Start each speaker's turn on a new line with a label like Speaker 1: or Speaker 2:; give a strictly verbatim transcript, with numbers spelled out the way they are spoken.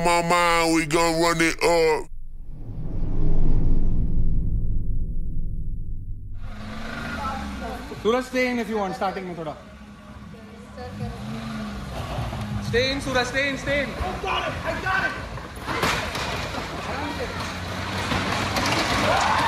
Speaker 1: My mind, we gon' run it up.
Speaker 2: Suraj, stay in if you want. Starting में थोड़ा. Stay in, Suraj. Stay in. Stay in.
Speaker 3: I got it. I got it.